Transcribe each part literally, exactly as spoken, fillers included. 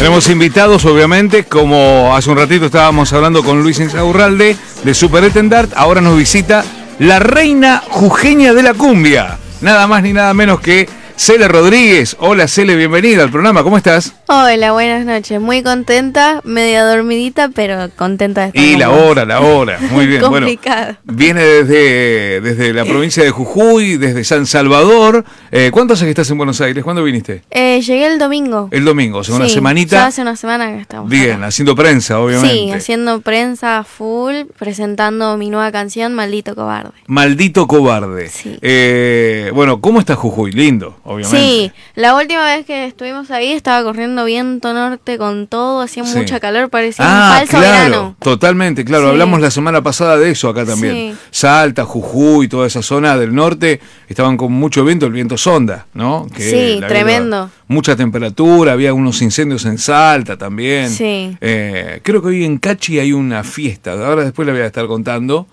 Tenemos invitados, obviamente, como hace un ratito estábamos hablando con Luis Insaurralde de Superetendart. Ahora nos visita la reina jujeña de la cumbia, nada más ni nada menos que Cele Rodríguez. Hola Cele, bienvenida al programa, ¿cómo estás? Hola, buenas noches, muy contenta, media dormidita, pero contenta de estar Y con la vos. hora, la hora, muy bien. Complicado. Bueno, viene desde, desde la provincia de Jujuy, desde San Salvador. Eh, ¿Cuánto hace que estás en Buenos Aires? ¿Cuándo viniste? Eh, llegué el domingo. El domingo, o sea, una Sí, semanita. Ya hace una semana que estamos Bien, acá. haciendo prensa, obviamente. Sí, haciendo prensa full, presentando mi nueva canción, Maldito Cobarde. Maldito Cobarde. Sí. Eh, bueno, ¿cómo está Jujuy? Lindo, obviamente. Sí, la última vez que estuvimos ahí estaba corriendo viento norte con todo, hacía Sí. mucha calor, parecía Ah, un falso claro, verano. totalmente, claro. Sí. Hablamos la semana pasada de eso acá también. Sí. Salta, Jujuy, toda esa zona del norte estaban con mucho viento, el viento sonda, ¿no? Que Sí, la tremendo. verdad, mucha temperatura, había unos incendios en Salta también. Sí. Eh, creo que hoy en Cachi hay una fiesta, ahora después la voy a estar contando.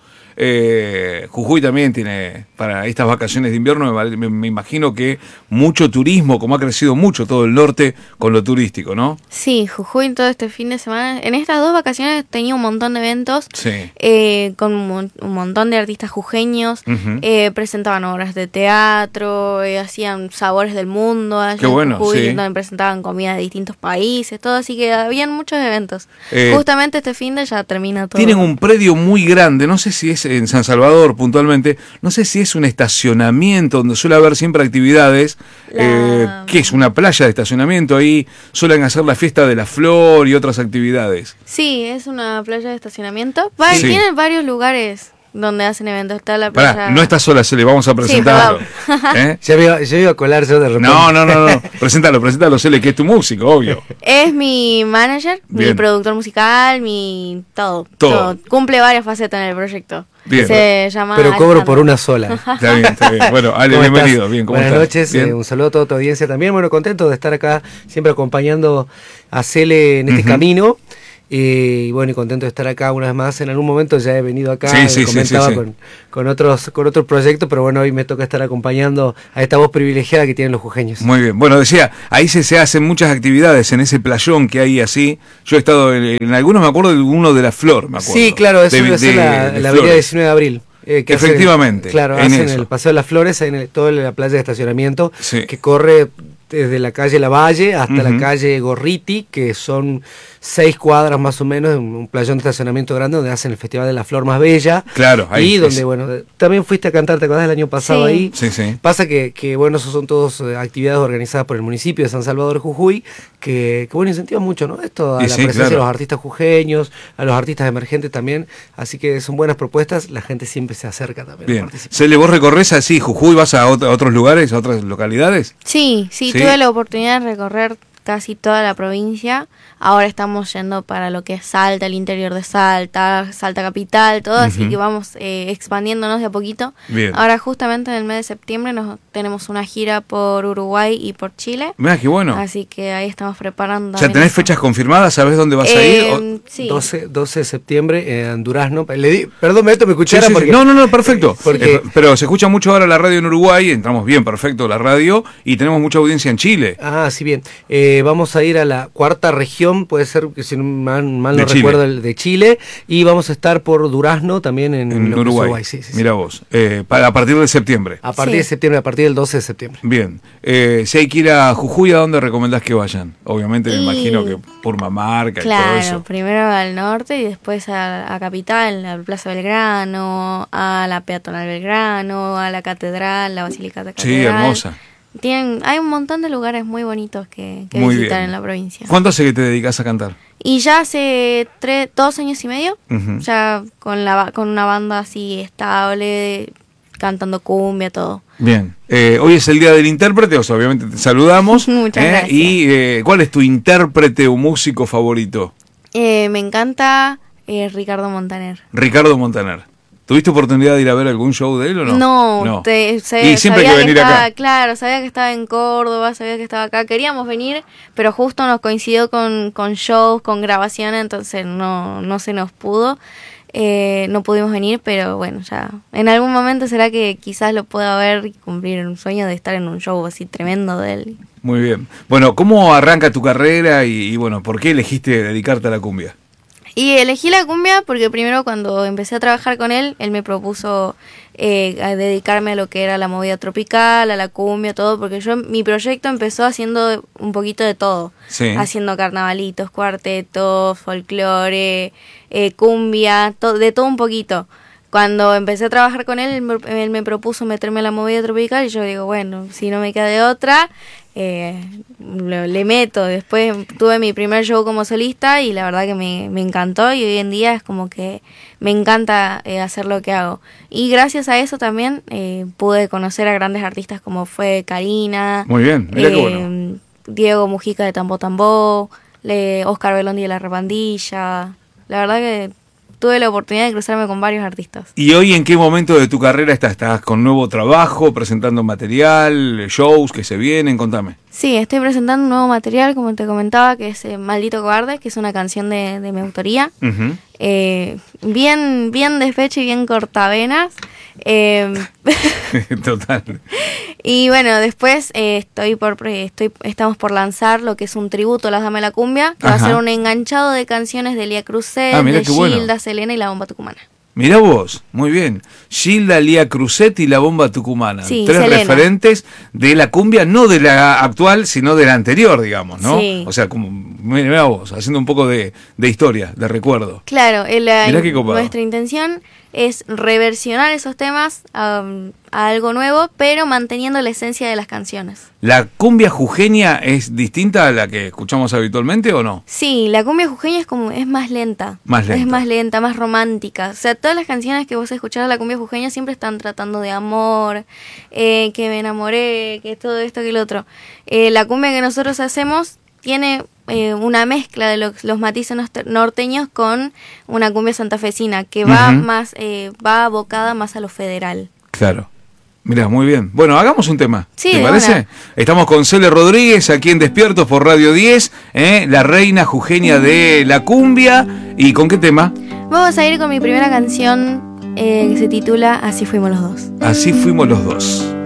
Eh, Jujuy también tiene, para estas vacaciones de invierno, me, me, me imagino que mucho turismo, como ha crecido mucho todo el norte con lo turístico, ¿no? Sí, Jujuy todo este fin de semana. En estas dos vacaciones tenía un montón de eventos Sí. eh, con un, mon- un montón de artistas jujeños. Ujú. eh, presentaban obras de teatro, eh, hacían sabores del mundo allá Qué en bueno, Jujuy, sí. donde presentaban comida de distintos países, todo. Así que habían muchos eventos. Eh, Justamente este fin de ya termina todo. Tienen un predio muy grande, no sé si es en San Salvador puntualmente, no sé si es un estacionamiento donde suele haber siempre actividades. La- Eh, ¿Qué es? ¿Una playa de estacionamiento? Ahí suelen hacer la fiesta de la flor y otras actividades. Sí, es una playa de estacionamiento. Va- Sí. Tienen varios lugares donde hacen eventos. Está la playa... Pará, no está sola, se le vamos a presentarlo. ¿Eh? Ya me iba, yo iba a colar yo de repente. No, no, no, no. Preséntalo, preséntalo, Cele, que es tu músico, obvio. Es mi manager, Bien. mi productor musical, mi todo, Todo. Cumple varias facetas en el proyecto. Bien. Se llama Pero cobro por Alejandro. una sola. Está bien, está bien. Bueno, Ale, ¿Cómo bienvenido. estás? Bien, ¿cómo Buenas estás? noches, Bien. eh, un saludo a toda tu audiencia también. Bueno, contento de estar acá, siempre acompañando a Cele en este Ujú. camino. Eh, y bueno, y contento de estar acá una vez más. En algún momento ya he venido acá, Sí, eh, sí, sí, comentaba sí, sí. Con, con otros con otros proyectos, pero bueno, hoy me toca estar acompañando a esta voz privilegiada que tienen los jujeños. Muy bien. Bueno, decía, ahí se, se hacen muchas actividades en ese playón que hay así. Yo he estado en, en algunos, me acuerdo de uno de la Flor, me acuerdo. Sí, claro, eso De- debe ser de- la, de la avenida Flores. diecinueve de abril. eh, que hacen- Efectivamente, claro, en hacen eso. el Paseo de las Flores, ahí en el, toda la playa de estacionamiento, Sí. que corre desde la calle Lavalle hasta Ujú. la calle Gorriti, que son seis cuadras más o menos, un, un playón de estacionamiento grande donde hacen el Festival de la Flor más bella. Claro, ahí Y es. donde, bueno, de- también fuiste a cantar, ¿te acordás del año pasado Sí. ahí? Sí, sí. Pasa que, que, bueno, esos son todos eh, actividades organizadas por el municipio de San Salvador de Jujuy, que, que bueno, incentivan mucho, ¿no? Esto a Y la sí, presencia claro. de los artistas jujeños, a los artistas emergentes también, así que son buenas propuestas, la gente siempre se acerca también a Bien. participar. Cele, ¿vos recorres así Jujuy, vas a, ot- a otros lugares, a otras localidades? Sí, sí, Sí. tuve la oportunidad de recorrer casi toda la provincia. Ahora estamos yendo para lo que es Salta, el interior de Salta, Salta capital, todo, así Ujú. que vamos eh, expandiéndonos de a poquito. Bien. Ahora justamente en el mes de septiembre nos tenemos una gira por Uruguay y por Chile. Mirá, qué bueno. Así que ahí estamos preparando. ¿Ya también tenés eso. fechas confirmadas? ¿Sabés dónde vas a ir? Eh, O- sí. doce, doce de septiembre eh, en Durazno. Le di, perdón, me meto mi Sí, cuchara sí, sí. porque... No, no, no, perfecto. Porque- Eh, pero se escucha mucho ahora la radio en Uruguay, entramos bien, perfecto, la radio, y tenemos mucha audiencia en Chile. Ah, sí, bien. Eh, vamos a ir a la cuarta región, puede ser que si no mal, mal De no Chile. recuerdo, el de Chile, y vamos a estar por Durazno también en, En lo que es Uruguay. sí, sí, sí. Mira vos, eh, para, a partir de septiembre. A partir Sí. de septiembre, a partir del doce de septiembre. Bien. Eh, si hay que ir a Jujuy, ¿a dónde recomendás que vayan? Obviamente me Y- imagino que Purmamarca y todo Claro, eso. primero al norte y después a, a Capital, a la Plaza Belgrano, a la Peatonal Belgrano, a la Catedral, la Basílica de la Sí, Catedral. hermosa. Tienen, hay un montón de lugares muy bonitos que, que Muy visitar bien. en la provincia. ¿Cuánto hace que te dedicas a cantar? Y ya hace tres, dos años y medio, Ujú. ya con, la, ba- con una banda así estable, cantando cumbia, todo. Bien. Eh, hoy es el Día del Intérprete, o sea, obviamente te saludamos. Muchas ¿eh? gracias. ¿Y eh, cuál es tu intérprete o músico favorito? Eh, me encanta eh, Ricardo Montaner. Ricardo Montaner. ¿Tuviste oportunidad de ir a ver algún show de él o no? No, Te, sabía, Y siempre hay sabía que venir estaba, acá. Claro, sabía que estaba en Córdoba, sabía que estaba acá. Queríamos venir, pero justo nos coincidió con, con shows, con grabaciones, entonces no, no se nos pudo. Eh, no pudimos venir, pero bueno, ya en algún momento será que quizás lo pueda ver y cumplir un sueño de estar en un show así tremendo de él. Muy bien. Bueno, ¿cómo arranca tu carrera y, y bueno, por qué elegiste dedicarte a la cumbia? Y elegí la cumbia porque primero cuando empecé a trabajar con él, él me propuso eh, a dedicarme a lo que era la movida tropical, a la cumbia, todo, porque yo mi proyecto empezó haciendo un poquito de todo, Sí. haciendo carnavalitos, cuartetos, folclore, eh, cumbia, to- de todo un poquito. Cuando empecé a trabajar con él, él me, él me propuso meterme a la movida tropical y yo digo, bueno, si no me queda de otra, eh, lo- le meto. Después tuve mi primer show como solista y la verdad que me, me encantó y hoy en día es como que me encanta eh, hacer lo que hago. Y gracias a eso también eh, pude conocer a grandes artistas como fue Karina, Muy bien, mirá qué eh, bueno. Diego Mujica de Tambo Tambo, le, Oscar Belondi de La Rebandilla. La verdad que tuve la oportunidad de cruzarme con varios artistas. ¿Y hoy en qué momento de tu carrera estás? ¿Estás con nuevo trabajo, presentando material, shows que se vienen? Contame. Sí, estoy presentando un nuevo material, como te comentaba, que es eh, Maldito Cobarde, que es una canción de, de mi autoría. Ujú. Eh, bien, bien despecho y bien cortavenas. Eh, Total. y bueno, después eh, estoy por pre- estoy estamos por lanzar lo que es un tributo a las Damas de la Cumbia, que va a Ajá. ser un enganchado de canciones de Lía Cruzet, Ah, mirá de qué bueno. Gilda, Selena y La Bomba Tucumana. Mirá vos, muy bien. Gilda, Lía Cruzet y la Bomba Tucumana. Sí, Tres Selena. referentes de la cumbia, no de la actual, sino de la anterior, digamos, ¿no? Sí. O sea, como, mirá vos, haciendo un poco de, de historia, de recuerdo. Claro, el, Mirá qué copado. nuestra intención es reversionar esos temas um, a algo nuevo, pero manteniendo la esencia de las canciones. ¿La cumbia jujeña es distinta a la que escuchamos habitualmente o no? Sí, la cumbia jujeña es como es más lenta. Más lenta. Es más lenta, más romántica. O sea, todas las canciones que vos escuchás de la cumbia jujeña siempre están tratando de amor, eh, que me enamoré, que todo esto, que lo otro. Eh, la cumbia que nosotros hacemos tiene eh, una mezcla de los, los matices nost- norteños con una cumbia santafesina que va Ujú. más, eh, va abocada más a lo federal. Claro. Mirá, muy bien. Bueno, hagamos un tema. Sí, ¿Te de parece? una. Estamos con Cele Rodríguez aquí en Despiertos por Radio diez, ¿eh? La reina jujeña de la cumbia. ¿Y con qué tema? Vamos a ir con mi primera canción eh, que se titula Así fuimos los dos. Así fuimos los dos.